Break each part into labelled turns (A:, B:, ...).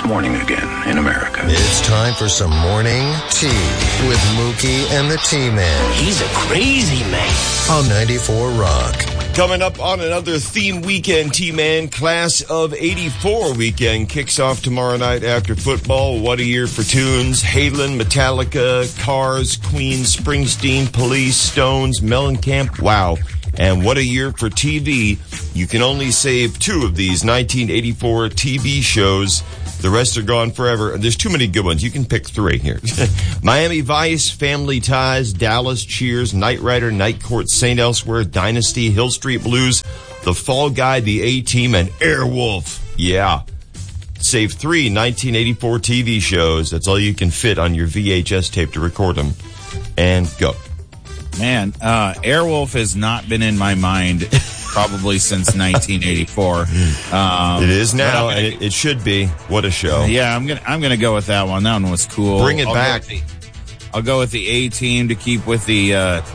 A: morning again in America.
B: It's time for some morning tea with Mookie and the T-Man.
C: He's a crazy man.
B: On 94 Rock.
D: Coming up on another theme weekend, T-Man, Class of 84 weekend kicks off tomorrow night after football. What a year for tunes. Halen, Metallica, Cars, Queen, Springsteen, Police, Stones, Mellencamp. Wow. And what a year for TV. You can only save two of these 1984 TV shows. The rest are gone forever. There's too many good ones. You can pick three here. Miami Vice, Family Ties, Dallas, Cheers, Knight Rider, Night Court, St. Elsewhere, Dynasty, Hill Street Blues, The Fall Guy, The A-Team, and Airwolf. Yeah. Save three 1984 TV shows. That's all you can fit on your VHS tape to record them. And go.
E: Man, Airwolf has not been in my mind probably since 1984.
D: It is now, and it should be. What a show!
E: Yeah, I'm gonna go with that one. That one was cool.
D: Bring it back.
E: I'll go with the A-Team to keep with the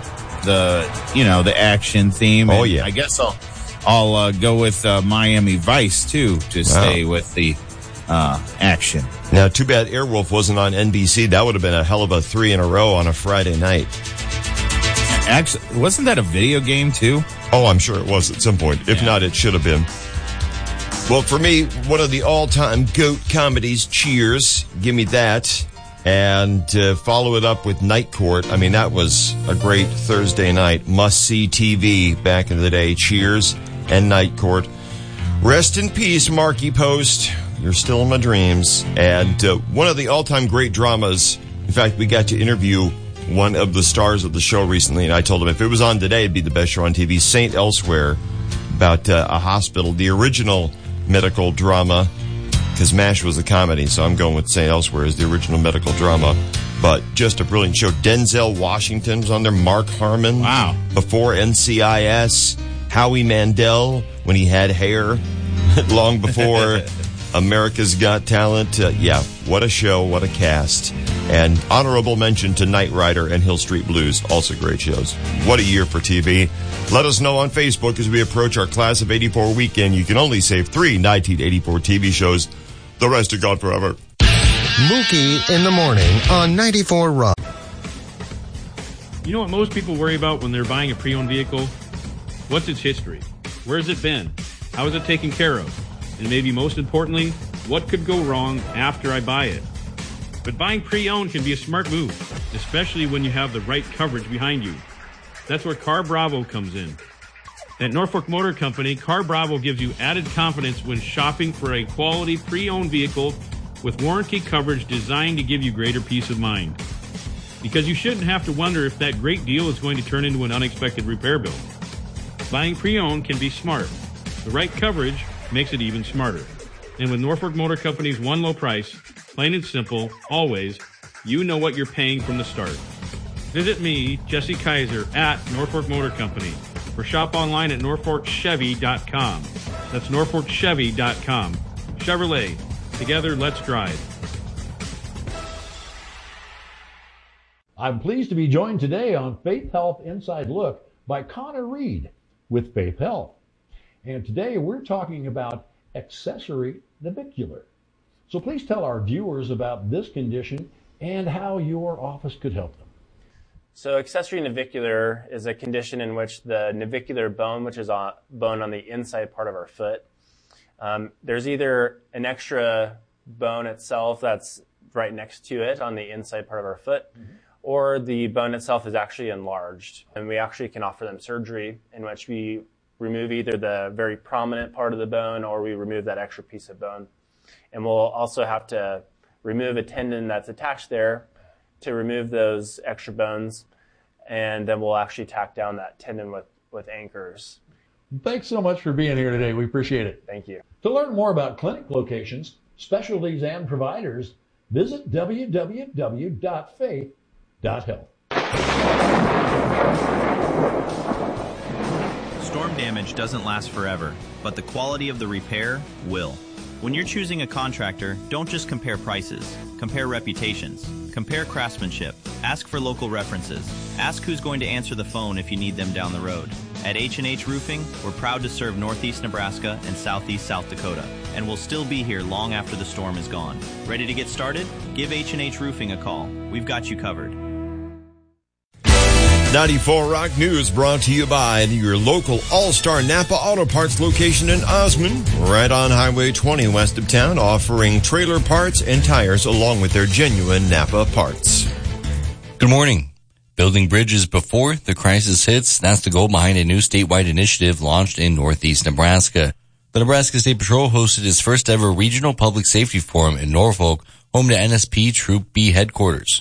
E: action theme.
D: Oh
E: and
D: yeah.
E: I guess I'll go with Miami Vice too to stay with the action.
D: Now, too bad Airwolf wasn't on NBC. That would have been a hell of a 3 in a row on a Friday night.
E: Actually, wasn't that a video game too?
D: Oh, I'm sure it was at some point. If not, it should have been. Well, for me, one of the all-time GOAT comedies, Cheers. Give me that. And follow it up with Night Court. I mean, that was a great Thursday night. Must-see TV back in the day. Cheers and Night Court. Rest in peace, Marky Post. You're still in my dreams. And one of the all-time great dramas. In fact, we got to interview one of the stars of the show recently, and I told him if it was on today, it'd be the best show on TV. St. Elsewhere, about a hospital, the original medical drama, because MASH was a comedy, so I'm going with St. Elsewhere as the original medical drama. But just a brilliant show. Denzel Washington was on there, Mark Harmon.
E: Wow.
D: Before NCIS, Howie Mandel, when he had hair, long before America's Got Talent. Yeah, what a show, what a cast. And honorable mention to Knight Rider and Hill Street Blues, also great shows. What a year for TV. Let us know on Facebook as we approach our Class of 84 weekend. You can only save three 1984 TV shows. The rest are gone forever.
B: Mookie in the morning on 94 Rock.
F: You know what most people worry about when they're buying a pre-owned vehicle? What's its history? Where's it been? How is it taken care of? And maybe most importantly, what could go wrong after I buy it? But buying pre-owned can be a smart move, especially when you have the right coverage behind you. That's where Car Bravo comes in. At Norfolk Motor Company, Car Bravo gives you added confidence when shopping for a quality pre-owned vehicle with warranty coverage designed to give you greater peace of mind. Because you shouldn't have to wonder if that great deal is going to turn into an unexpected repair bill. Buying pre-owned can be smart. The right coverage makes it even smarter. And with Norfolk Motor Company's one low price, plain and simple, always, you know what you're paying from the start. Visit me, Jesse Kaiser, at Norfolk Motor Company, or shop online at NorfolkChevy.com. That's NorfolkChevy.com. Chevrolet. Together, let's drive.
G: I'm pleased to be joined today on Faith Health Inside Look by Connor Reed with Faith Health. And today we're talking about accessory navicular. So please tell our viewers about this condition and how your office could help them.
H: So accessory navicular is a condition in which the navicular bone, which is a bone on the inside part of our foot, there's either an extra bone itself that's right next to it on the inside part of our foot, or the bone itself is actually enlarged. And we actually can offer them surgery in which we remove either the very prominent part of the bone or we remove that extra piece of bone. And we'll also have to remove a tendon that's attached there to remove those extra bones, and then we'll actually tack down that tendon with anchors.
G: Thanks so much for being here today. We appreciate it.
H: Thank you.
G: To learn more about clinic locations, specialties, and providers, visit www.faith.health.
I: Storm damage doesn't last forever, but the quality of the repair will. When you're choosing a contractor, don't just compare prices, compare reputations. Compare craftsmanship. Ask for local references. Ask who's going to answer the phone if you need them down the road. At H&H Roofing, we're proud to serve Northeast Nebraska and Southeast South Dakota, and we'll still be here long after the storm is gone. Ready to get started? Give H&H Roofing a call. We've got you covered.
D: 94 Rock News brought to you by your local All-Star Napa Auto Parts location in Osmond, right on Highway 20 west of town, offering trailer parts and tires along with their genuine Napa parts.
A: Good morning. Building bridges before the crisis hits, that's the goal behind a new statewide initiative launched in Northeast Nebraska. The Nebraska State Patrol hosted its first ever regional public safety forum in Norfolk, home to NSP Troop B headquarters.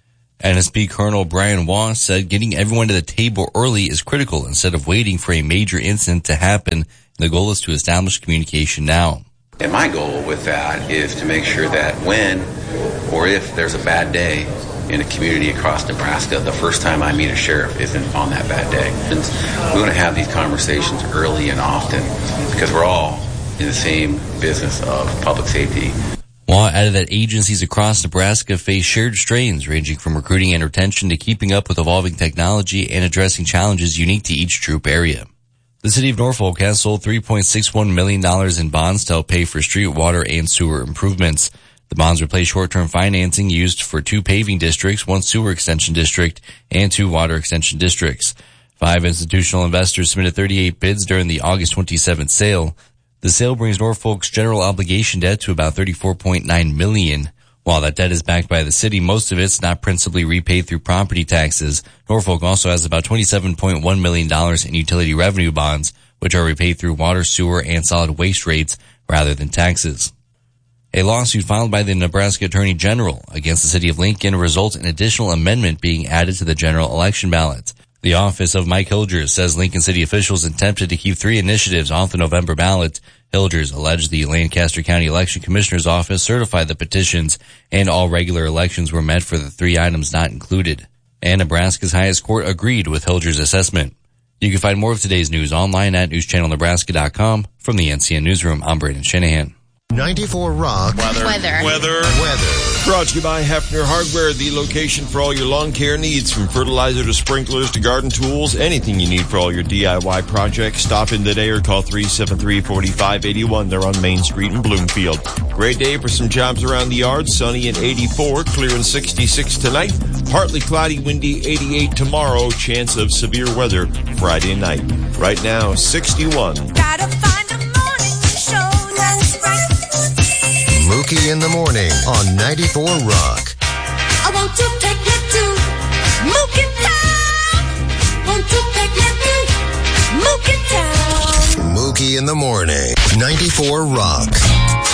A: NSP Colonel Brian Waugh said getting everyone to the table early is critical instead of waiting for a major incident to happen. The goal is to establish communication now.
C: And my goal with that is to make sure that when or if there's a bad day in a community across Nebraska, the first time I meet a sheriff isn't on that bad day. And we want to have these conversations early and often because we're all in the same business of public safety.
A: Waugh added that agencies across Nebraska face shared strains ranging from recruiting and retention to keeping up with evolving technology and addressing challenges unique to each troop area. The city of Norfolk has sold $3.61 million in bonds to help pay for street, water, and sewer improvements. The bonds replace short-term financing used for 2 paving districts, 1 sewer extension district, and 2 water extension districts. 5 institutional investors submitted 38 bids during the August 27th sale. The sale brings Norfolk's general obligation debt to about $34.9 million. While that debt is backed by the city, most of it's not principally repaid through property taxes. Norfolk also has about $27.1 million in utility revenue bonds, which are repaid through water, sewer, and solid waste rates rather than taxes. A lawsuit filed by the Nebraska Attorney General against the city of Lincoln results in an additional amendment being added to the general election ballot. The office of Mike Hilgers says Lincoln City officials attempted to keep 3 initiatives off the November ballot. Hilgers alleged the Lancaster County Election Commissioner's Office certified the petitions and all regular elections were met for the 3 items not included. And Nebraska's highest court agreed with Hilgers' assessment. You can find more of today's news online at newschannelnebraska.com. From the NCN Newsroom, I'm Braden Shanahan.
B: 94 Rock. Weather.
D: Brought to you by Hefner Hardware, the location for all your lawn care needs, from fertilizer to sprinklers to garden tools, anything you need for all your DIY projects. Stop in today or call 373-4581. They're on Main Street in Bloomfield. Great day for some jobs around the yard. Sunny and 84, clear and 66 tonight. Partly cloudy, windy, 88 tomorrow. Chance of severe weather Friday night. Right now, 61.
J: Gotta find a morning show that's right.
B: Mookie in the morning on 94 Rock.
J: I want to take you to Mookie Town. Want to take you to Mookie Town.
B: Mookie in the morning, 94 Rock.